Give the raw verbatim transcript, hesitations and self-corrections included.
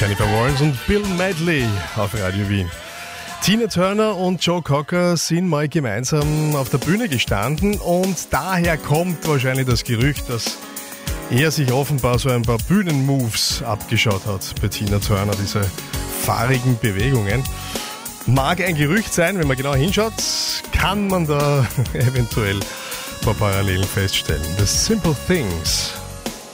Jennifer Warnes und Bill Medley auf Radio Wien. Tina Turner und Joe Cocker sind mal gemeinsam auf der Bühne gestanden und daher kommt wahrscheinlich das Gerücht, dass er sich offenbar so ein paar Bühnenmoves abgeschaut hat bei Tina Turner, diese fahrigen Bewegungen. Mag ein Gerücht sein, wenn man genau hinschaut, kann man da eventuell ein paar Parallelen feststellen. The Simple Things.